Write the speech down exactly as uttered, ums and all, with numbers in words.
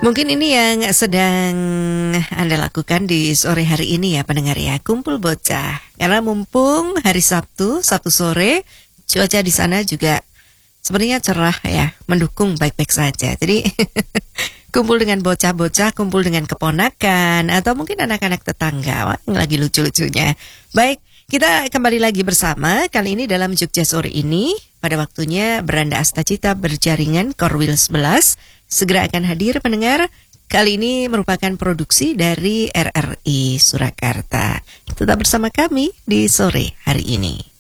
Mungkin ini yang sedang Anda lakukan di sore hari ini ya pendengar ya, kumpul bocah. Karena mumpung hari Sabtu, Sabtu sore, cuaca di sana juga sebenarnya cerah ya, mendukung baik-baik saja. Jadi kumpul dengan bocah-bocah, kumpul dengan keponakan, atau mungkin anak-anak tetangga. Wah, yang lagi lucu-lucunya. Baik, kita kembali lagi bersama, kali ini dalam Jogja Sore ini, pada waktunya Beranda Astacita berjaringan Korwil sebelas, segera akan hadir pendengar. Kali ini merupakan produksi dari R R I Surakarta. Tetap bersama kami di sore hari ini.